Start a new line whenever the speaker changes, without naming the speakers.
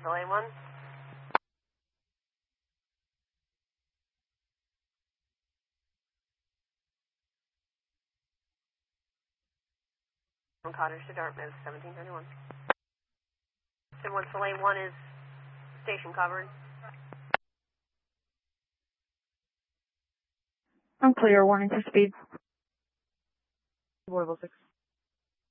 Soleil 1. From Cottage to Dartmouth, 1731. Sim 1 Soleil 1 is station covered.
I'm clear, warning for speed.
Louisville 6.